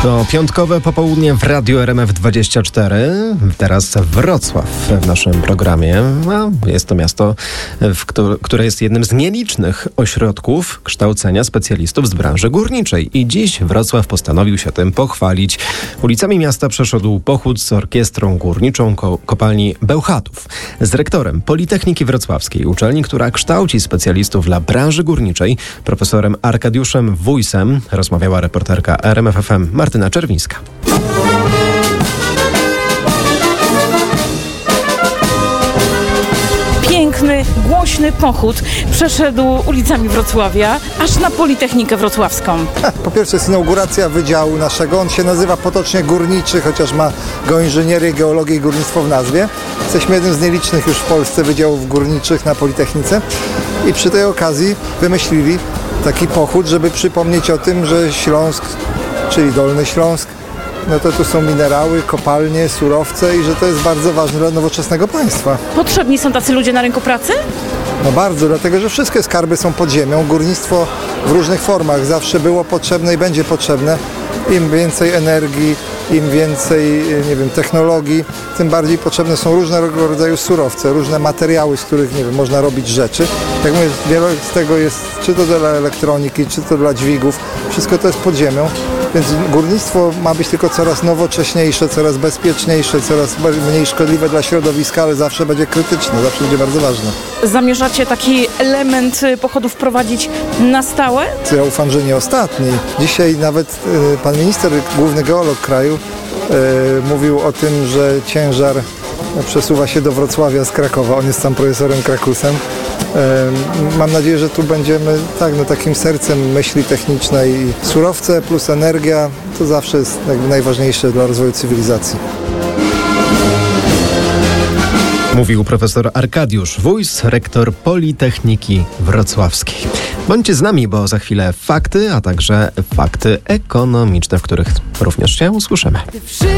To piątkowe popołudnie w Radiu RMF24. Teraz Wrocław w naszym programie. Jest to miasto, które jest jednym z nielicznych ośrodków kształcenia specjalistów z branży górniczej. I dziś Wrocław postanowił się tym pochwalić. Ulicami miasta przeszedł pochód z orkiestrą górniczą kopalni Bełchatów. Z rektorem Politechniki Wrocławskiej, uczelni, która kształci specjalistów dla branży górniczej, profesorem Arkadiuszem Wójsem, rozmawiała reporterka RMF FM Martyna Czerwińska. Piękny, głośny pochód przeszedł ulicami Wrocławia, aż na Politechnikę Wrocławską. Po pierwsze jest inauguracja wydziału naszego. On się nazywa potocznie górniczy, chociaż ma geoinżynierię, geologię i górnictwo w nazwie. Jesteśmy jednym z nielicznych już w Polsce wydziałów górniczych na Politechnice. I przy tej okazji wymyślili taki pochód, żeby przypomnieć o tym, że Śląsk, czyli Dolny Śląsk, no to tu są minerały, kopalnie, surowce i że to jest bardzo ważne dla nowoczesnego państwa. Potrzebni są tacy ludzie na rynku pracy? No bardzo, dlatego że wszystkie skarby są pod ziemią. Górnictwo w różnych formach zawsze było potrzebne i będzie potrzebne. Im więcej energii, im więcej, technologii, tym bardziej potrzebne są różnego rodzaju surowce, różne materiały, z których, można robić rzeczy. Jak mówię, wiele z tego jest, czy to dla elektroniki, czy to dla dźwigów, wszystko to jest pod ziemią. Więc górnictwo ma być tylko coraz nowocześniejsze, coraz bezpieczniejsze, coraz mniej szkodliwe dla środowiska, ale zawsze będzie krytyczne, zawsze będzie bardzo ważne. Zamierzacie taki element pochodu wprowadzić na stałe? Ja ufam, że nie ostatni. Dzisiaj nawet pan minister, główny geolog kraju, mówił o tym, że ciężar przesuwa się do Wrocławia z Krakowa. On jest tam profesorem Krakusem. Mam nadzieję, że tu będziemy takim sercem myśli technicznej. Surowce plus energia to zawsze jest najważniejsze dla rozwoju cywilizacji. Mówił profesor Arkadiusz Wójs, rektor Politechniki Wrocławskiej. Bądźcie z nami, bo za chwilę fakty, a także fakty ekonomiczne, w których również się usłyszymy.